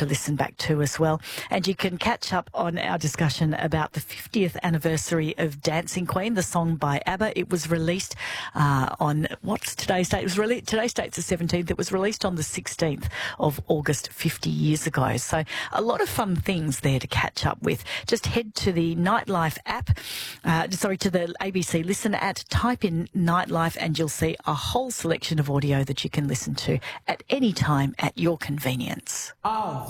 to listen back to as well. And you can catch up on our discussion about the 50th anniversary of Dancing Queen, the song by ABBA. It was released on, what's today's date? Today's date's the 17th. It was released on the 16th of August 50 years ago. So a lot of fun things there to catch up with. Just head to the Nightlife app, to the ABC Listen app, type in Nightlife and you'll see a whole selection of audio that you can listen to at any time at your convenience. Oh,